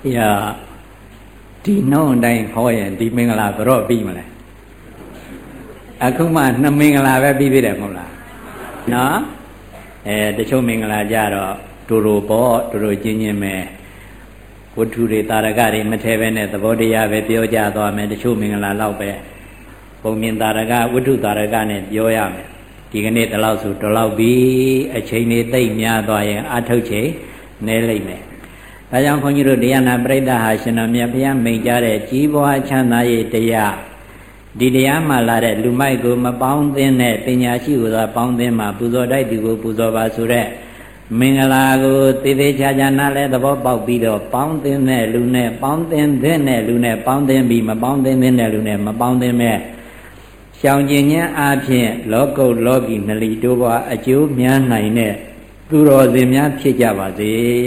Ya di non dai hoyen di mingala bro bi male. Aku mah na mingala be bi de mဟုတ်လားနော်တချို့မင်္ဂလာကြတော့တူတူပေါ့တူတူချင်းချင်းပဲဝတ္ထုတွေတာရကတွေမထဲပဲနဲ့သဘောတရားပဲပြောကြသွားမယ်တချို့မင်္ဂလာလောက်ပဲပုံမြင်တာရကဝတ္ထုတာရကနဲ့ပြောရမယ်ဒီကနေ့ဒီလောက်ဆိုဒီလောက်ပြီအချိန်လေးသိမ့်များသွားရင်အထုတ်ချိန်နဲလိမ့်မယ်ဒါကြောင့်ခွန်ကြီးတို့တရားနာပရိသတ်ဟာရှင်တော်မြတ်ဘုရားမိန့်ကြားတဲ့ကြီးပွားချမ်းသာရေးတရားဒီတရားမှလာတဲ့လူမိုက်ကိုမပေါင်းသင်းတဲ့ပညာရှိကိုသာပေါင်းသင်းမှာပူဇော်တိုက်သူကိုပူဇော်ပါဆိုတဲ့မင်္ဂလာကိုသေသေးချာချာနားလဲသဘောပေါက်ပြီးတော့ပေါင်းသင်းတဲ့လူနဲ့ပေါင်းသင်းတဲ့လူနဲ့ပေါင်းသင်းပြီးမပေါင်းသင်းတဲ့လူနဲ့မပေါင်းသင်းမဲ့ရှောင်ကျင်ခြင်းအပြင်လောကုတ်လောကီနလီတိုးဘွားအကျိုးများနိုင်တဲ့သူတော်စင်များဖြစ်ကြပါစေ